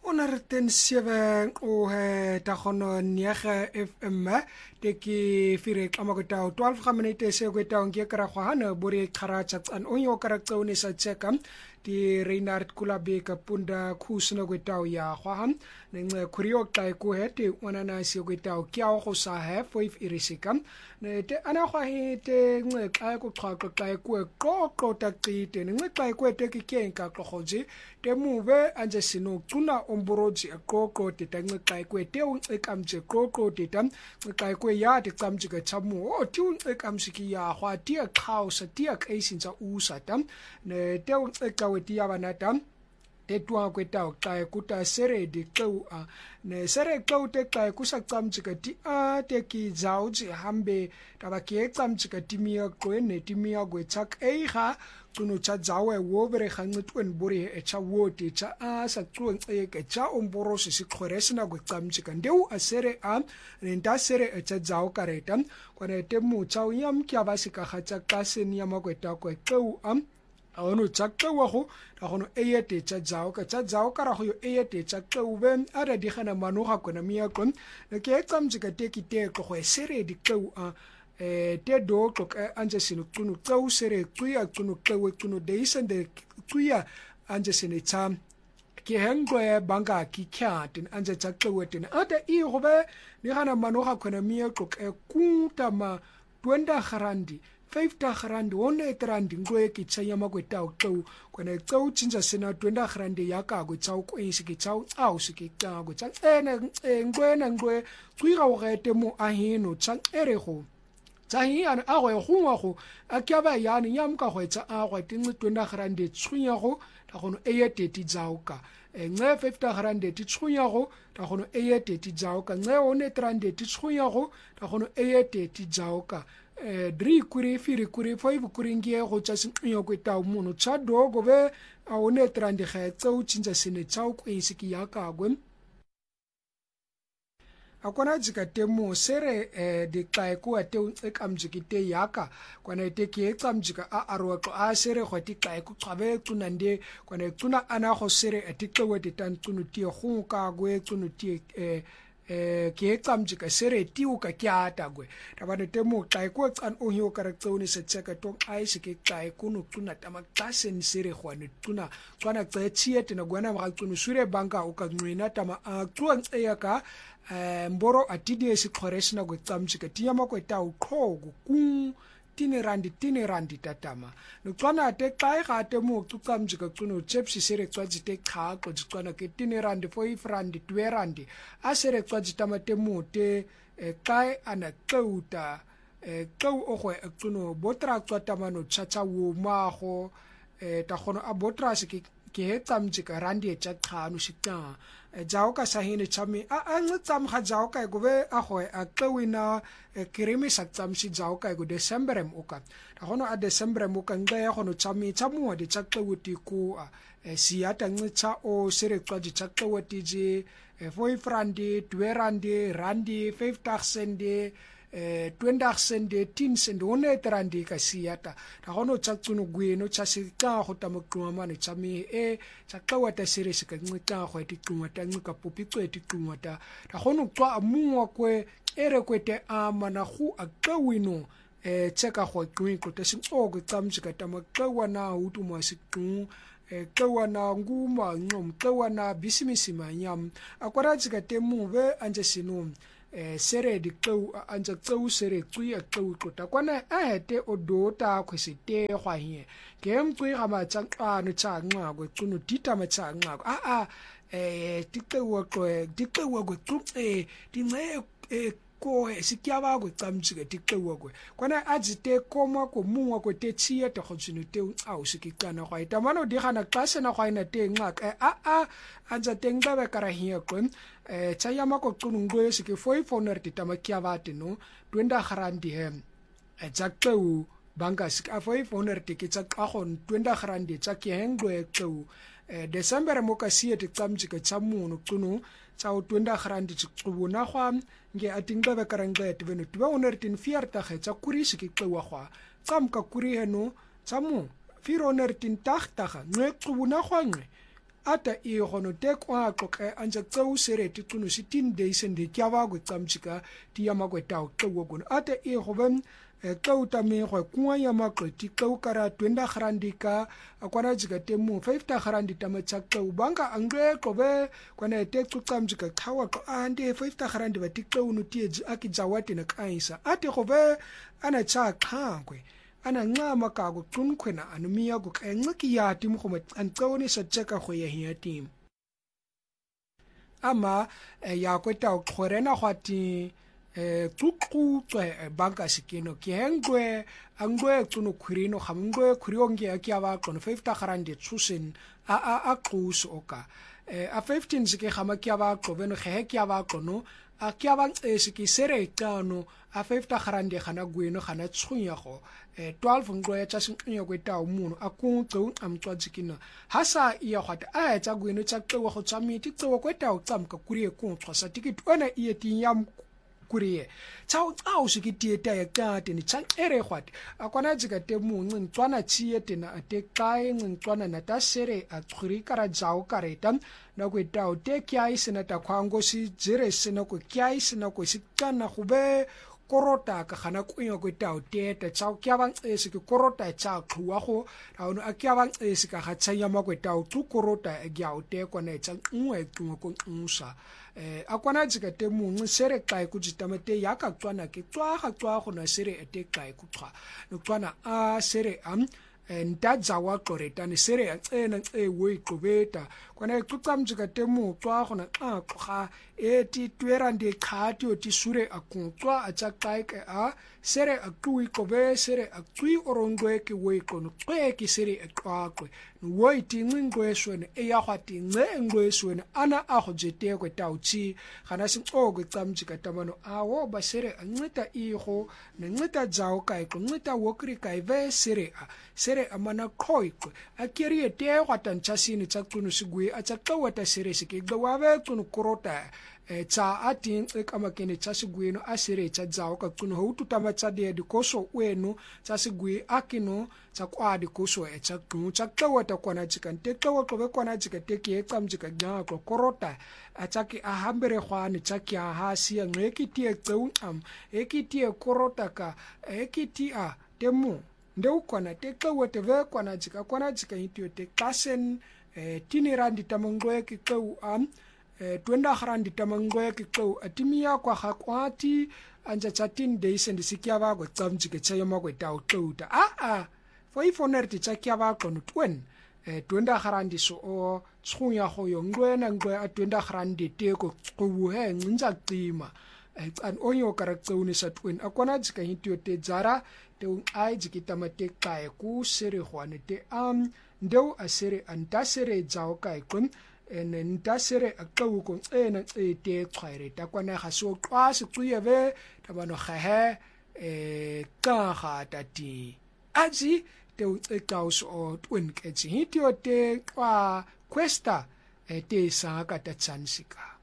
107 o ta gono niaga FM te ki fire kamakota 12 ga minute se go ta nge kra go hana bore khara tsatsan o yo kra tsone sa cheka di Reinhard Kulabe ka punda khusna go ta ya go han ne kurio ka ko hete ona na se go ta kya go sa ha 5 irisika ne te ana go he te nge ka ko qhaqo ka ko qoqo ta qite ne nge ko te ke kenka qogoji te move anje sino tuna omboroji qoqo te ta nge ko te un ekamje qoqo te ta nge ko ya te tsamje ka chamu o ti un ekamshiki ya gwa ti a khausa ti a kaisinza usa tam ne te un ekaweti ya banata te tua ko ta ka kuta sere di qeu a ne sere qeu te ka kusa tsamjika ti a te ki zauji hambe ta ba ke tsamjika ti mia ko ne ti mia go chak e ga tuno cha zawe wo bere khangitwen bori e cha wote cha a sa tsueng e ke cha omboro se khoreshna go tsamjika ndeu a sere a ne nda sere e cha zau kareta ko ne te mu cha yam kya ba se ka khatsa ka se ni yama ko ta ko qeu am ono tsaka wa go ta gono eyete tsa tsao ka ra go yo eyete tsa qeube ara di gana manoga kona mia kon ne ke tsamjika te ki te go e sere di qeu a te do go anje sino tunu qeu sere tuya tunu qeu tunu de isende tuya anje sine tsa ke hengwe banga ki kyatin anje tsa qeu tin ata I go be ni gana manoga kona mia go e kuta ma 20 garandi 50 rand 100 rand ngwe ki tsaya makweta o tau kwana tsau tsinza sena 20 rand ya ka go tsau ko isi ki tsau au se ki ka go tsa ngwe na ngwe tswiga o gete mo a hino tsa ere go tsa hi ana a go go go a kya ba ya ni yam ka go tsa a go tingi 20 rand tshunya go ta go no eyete ti tsau ka nge 50 rand ti tshunya go ta go no eyete ti tsau ka nge 100 rand ti tshunya go ta go no eyete ti tsau ka dri kuri firi kuri five kuri ngie go tsa sinyo ko ta muno tsa dogo be a one trandi ga tsau tsinza sine tsau ko isiki ya ka gwen akona jika temo sere de kai ko ate ekamjikite yaka kwana te ke ekamjika a arwa ko a sere go ti kai ko tsabe tunande kwana tuna ana go sere atikewe te tan tunu ti go ka gwe tunu ti ke tsamjika sere ti u ka kya ta gwe ta ba te mo kai ko tsan o hyo ka tsone se tseka to ai se ke kai ko no tuna ta ma tsasen sere go ne tuna tswana tsa tsiete na gwana ba tsunu sure banka o ka nwina ta ma a tswan tseya ka mboro atide se khoreshna go tsamjika ti yama ko ta u khogo ku tini randi tatama no tswana te kai ga te mo tsamjika tsuno chepsi sere tswaji te kha ko tswana ke tini randi 5 randi 2 randi a sere tswaji tamate mo te kai ana qeuta qeu o go tsuno botra tswatama no chacha wo mago ta gono a botra se ke tsamjika randi e tsa khanu sita jao ka sahine chami a ngtsam ga jao ka go be a go a qewina kirimi sa tsamsi jao ka go December mo ka ta gono a December mo ka nga ya gono chami chamu de tsaqqewuti ku siata ngtsa o sere tsaji tsaqqewuti ji 5 randi 2 randi 50 cent 20 cent 10 cent 100 randi ka siata ta gono tsatsunu gweno tsa se ka go ta moqwa mane tsami tsaqwa ta sere se ka ngta go ti qwa ta ngka popi tsweti qwa ta gono tswa mungwa kwe ere kwete a mana gu a qwino tseka go qwiko ta sing o go tsamjika ta maqwa na utu mo se qwa na nguma ngom qwa na bisimisi manyam akwara tsika te muve anje sinu sere di qeu anja qeu sere tsui a qeu tlota kwana a hete o dota khwesite gwa hie ke mtsui ga ma tsaka no tsa nqa go tsuno dita ma tsa nqa ti qeu go tsu di nge ko sikia ba go tsamjika ti qeu go kwana a jite koma ko mungwa ko te tsie te go tsino te a o sikikana gwa ita mano di gana klase na gwa ina te nqa anja tengba ba kara hie ko tsaya mako tsunungwe se ke 500 tamakia vate no 20 garandi hem tsaqeu banka se ka 500 ke tsaqagon 20 garandi tsake hengwe qeu December mo ka siete tsamjika tsamuno tsuno tsa 20 garandi tsubuna gwa nge atingba ba karangwe te beno 240 ge tsa kuri se ke qewa gwa tsamka kuri heno tsamu 480 ngwe tsubuna gwa ngwe ata I gono te kwa qoke anja tsau sere ti tunu si 10 days and kya ba go tsamchika ti ya magwe tau tau gono ata go ben tau ta me go kwa ya makwe ti tau kara 20 grandika akwana jika te mu 50 grandita matsak tau banga angwe qobe kwana te tsamchika thawa ko ande 50 grandi ba ti tau no ti akijawati na kaisa ate gobe ana cha khangwe ana ncama kago tunkhwena anumiya go kanciki yati mukhomo antsoni satsheka go ya hiyatim ama yakweta ukhorena khwati tsuqutwe banka sikino kengwe angwe tsuno khurino khamngwe khurionge yakya ba qono 50 garandi tsusin a quso oka a 15 sike khama kya ba qobeno khe kya ba qono a kya ba sike sere tano a 50 garandi khana gweno khana tsunya go 12 ngwe tsa sinyo kweta umuno akuntso amtswadzikina hasa iya khwata a tsa gweno tsa qewa go tsamiti qewa kweta utsamka kuriye kuntswa sa tikit ona iye tinyam kuriye tsao sikitieta ya kate ni tsang ere khwate akwana jika te munci ntswana tsiete na ate kae ntswana na ta sere a tkhuri kara jao kareta na kweta te kyai sena ta khwango si jere sena ko kyai sena ko sikana khube korota ka khana kuinga kweta te tsao kyabang esike korota tsa khwa go raono a kyabang esika ga tsanya makweta tu korota gya te kwana tsa ngwe tungwe ko nsa akwana jika te munci sere kai kujitamate yaka tswana ke tswa go na sere ete kai kutswa no tswana a sere ntaja wa qoreta ni sere ena we qobeta kwana ixucamjika te mutswa go na xa eti twera ndi khati oti sure akutswa acha kaike a sere akui qobe sere akui orongwe ke we qono ke sere aqaqwe no iti ngingweswene eya khwati ngengweswene ana a go jete kwe tauchi gana se ogo tsamjika tamano awo ba sere ancita igo nencita jao kaiko ncita wokri kaive sere amana khoikwe akeri te gwatantsa sini tsa tunu sigwe a tsa qawata sere se ke gwawe tunu korota tsa atin kamakene tsa sigweno a sere tsa jao ka tunu ho tutama tsa de koso wenu tsa sigwe akino tsa kwadi koso tsa tunu tsa qawata kwana tsikante qawo qobe kwana tsikate ke tsamjika gya ko korota ataki ahambere khwani tsaki ha siya ngekiti ecewam ekiti korota ka ekiti a temu ndeu kwana te qawete ve kwana jika hitio te kasen tinirandi tamangwe ki qaw am 20 harandi tamangwe ki qaw atimia kwa hakwati anja 13 days and sikya ba go tsamjike tsayama go taw qawta for ifonerti tsakya ba qono 20 harandi so o tshunya go yongwena ngwe a 20 harandi te ko quhe ncinza qima an onyo karaktsuni sa 20 akwana jika hitio te jara te ai jikita mate kai ku sere khwane te ndeu a sere anta sere jao kai kun nta sere akawu ko ena te tshwaire ta kwana ga so qwa se tsuyebe ta bano khahe ka ga tati aji te uqaus o twin ketsi hitio te kwa questa te sa ka ta tsansika